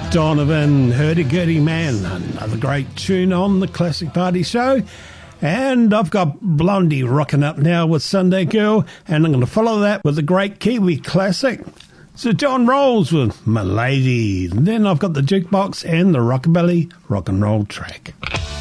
Donovan, Hurdy-Gurdy Man, another great tune on the Classic Party Show. And I've got Blondie rocking up now with Sunday Girl, and I'm going to follow that with a great Kiwi classic. So John Rolls with My Lady. And then I've got the jukebox and the rockabilly rock and roll track.